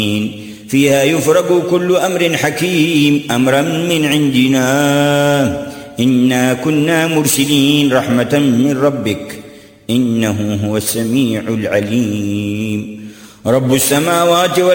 فيها يفرق كل أمر حكيم أمرا من عندنا إنا كنا مرسلين رحمة من ربك إنه هو السميع العليم. رب السماوات